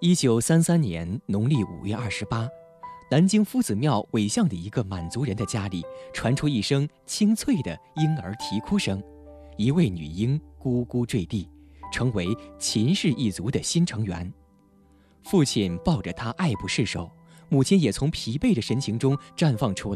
1933年农历5月28，南京夫子庙尾巷的一个满族人的家里传出一声清脆的婴儿啼哭声，一位女婴咕咕坠地，成为秦氏一族的新成员。父亲抱着她爱不释手，母亲也从疲惫的神情中绽放出